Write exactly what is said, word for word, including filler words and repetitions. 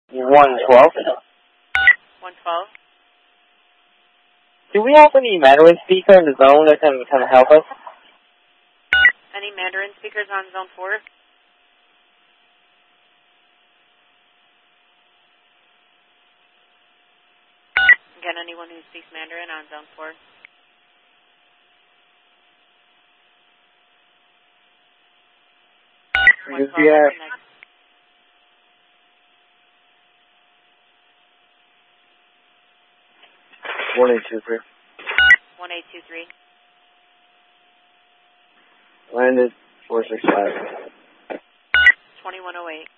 one twelve. one twelve. Do we have any Mandarin speaker in the zone that can kind of help us? Any Mandarin speakers on zone four? Again, anyone who speaks Mandarin on zone four? one twelve, Yeah. next. one eight two three. one eight two three. Landed four six five. twenty-one oh eight.